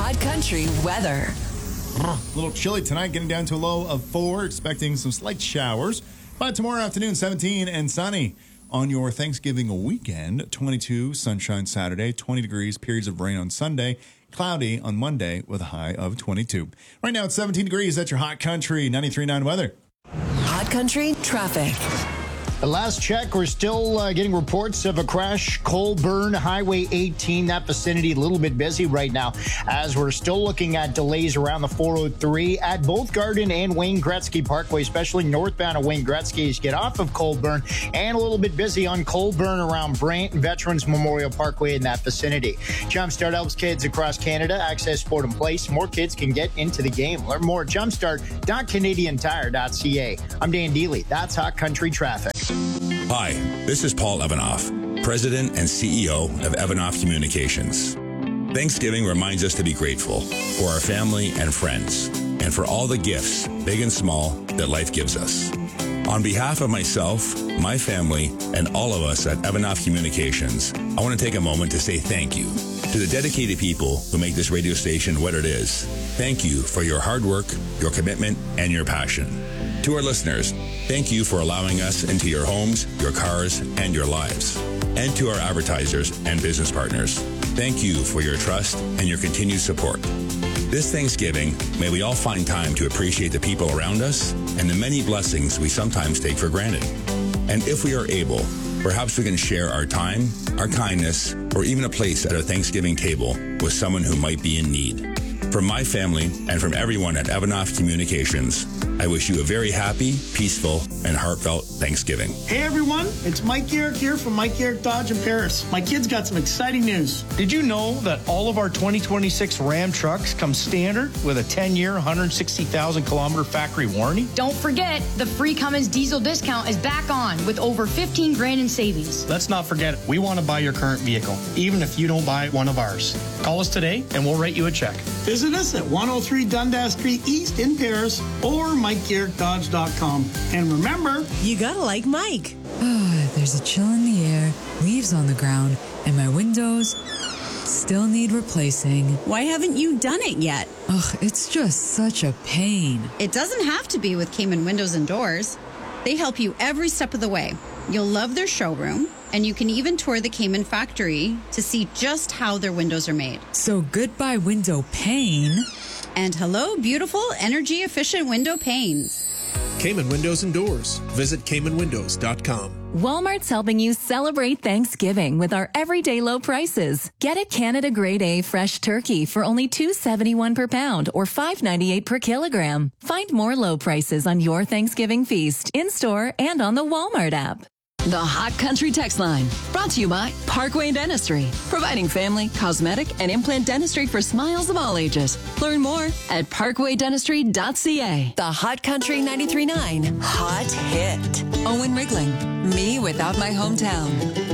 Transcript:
Hot Country weather. A little chilly tonight, getting down to a low of 4, expecting some slight showers. By tomorrow afternoon, 17 and sunny. On your Thanksgiving weekend, 22, sunshine Saturday, 20 degrees, periods of rain on Sunday, cloudy on Monday with a high of 22. Right now it's 17 degrees. That's your Hot Country 93.9 weather. Hot Country traffic. The last check, we're still getting reports of a crash. Colborne, Highway 18, that vicinity, a little bit busy right now, as we're still looking at delays around the 403 at both Garden and Wayne Gretzky Parkway, especially northbound of Wayne Gretzky as you get off of Colborne, and a little bit busy on Colborne around Brant and Veterans Memorial Parkway in that vicinity. Jumpstart helps kids across Canada access sport and play so more kids can get into the game. Learn more at jumpstart.canadiantire.ca. I'm Dan Dealey. That's Hot Country Traffic. Hi, this is Paul Evanoff, President and CEO of Evanoff Communications. Thanksgiving reminds us to be grateful for our family and friends, and for all the gifts, big and small, that life gives us. On behalf of myself, my family, and all of us at Evanoff Communications, I want to take a moment to say thank you to the dedicated people who make this radio station what it is. Thank you for your hard work, your commitment, and your passion. To our listeners, thank you for allowing us into your homes, your cars, and your lives. And to our advertisers and business partners, thank you for your trust and your continued support. This Thanksgiving, may we all find time to appreciate the people around us and the many blessings we sometimes take for granted. And if we are able, perhaps we can share our time, our kindness, or even a place at a Thanksgiving table with someone who might be in need. From my family and from everyone at Evanoff Communications, I wish you a very happy, peaceful, and heartfelt Thanksgiving. Hey everyone, it's Mike Garrick here from Mike Garrick Dodge in Paris. My kids got some exciting news. Did you know that all of our 2026 Ram trucks come standard with a 10-year, 160,000-kilometer factory warranty? Don't forget, the free Cummins diesel discount is back on with over $15,000 in savings. Let's not forget it. We want to buy your current vehicle, even if you don't buy one of ours. Call us today and we'll write you a check. Visit us at 103 Dundas Street East in Paris or MikeGarrickDodge.com. And remember, you gotta like Mike. There's a chill in the air, leaves on the ground, and my windows still need replacing. Why haven't you done it yet? Ugh, it's just such a pain. It doesn't have to be with Cayman Windows and Doors. They help you every step of the way. You'll love their showroom, and you can even tour the Cayman factory to see just how their windows are made. So goodbye window pane. And hello, beautiful, energy-efficient window panes. Cayman Windows and Doors. Visit CaymanWindows.com. Walmart's helping you celebrate Thanksgiving with our everyday low prices. Get a Canada Grade A fresh turkey for only $2.71 per pound or $5.98 per kilogram. Find more low prices on your Thanksgiving feast in-store and on the Walmart app. The Hot Country text line, brought to you by Parkway Dentistry, providing family, cosmetic, and implant dentistry for smiles of all ages. Learn more at parkwaydentistry.ca. The Hot Country 93.9 Hot Hit. Owen Rigling, Me Without My Hometown.